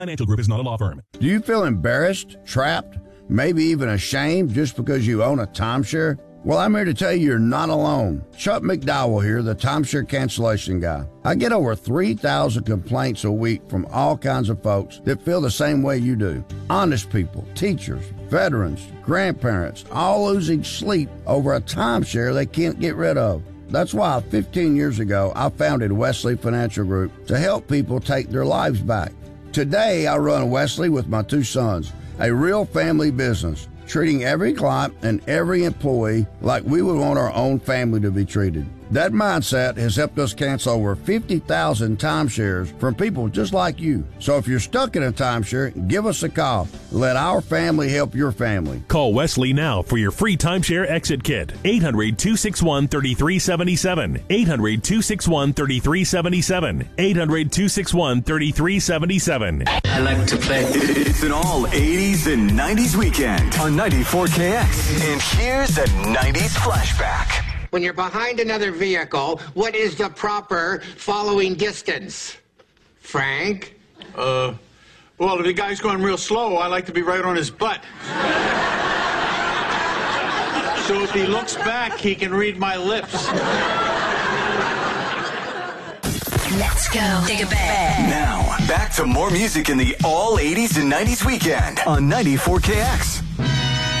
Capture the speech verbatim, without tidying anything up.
Financial Group is not a law firm. Do you feel embarrassed, trapped, maybe even ashamed just because you own a timeshare? Well, I'm here to tell you you're not alone. Chuck McDowell here, the timeshare cancellation guy. I get over three thousand complaints a week from all kinds of folks that feel the same way you do. Honest people, teachers, veterans, grandparents, all losing sleep over a timeshare they can't get rid of. That's why fifteen years ago, I founded Wesley Financial Group to help people take their lives back. Today, I run Wesley with my two sons, a real family business, treating every client and every employee like we would want our own family to be treated. That mindset has helped us cancel over fifty thousand timeshares from people just like you. So if you're stuck in a timeshare, give us a call. Let our family help your family. Call Wesley now for your free timeshare exit kit. eight hundred, two six one, three three seven seven. eight hundred, two six one, three three seven seven. eight hundred, two six one, three three seven seven. I like to play. It's an all eighties and nineties weekend on ninety-four K X. And here's a nineties flashback. When you're behind another vehicle, what is the proper following distance? Frank? Uh, well, if the guy's going real slow, I like to be right on his butt. So if he looks back, he can read my lips. Let's go. Take it back. Now, back to more music in the all eighties and nineties weekend on ninety-four K X.